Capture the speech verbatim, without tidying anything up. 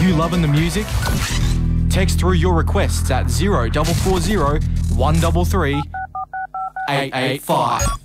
You loving the music? Text through your requests at zero four four zero, one three three, eight eight five.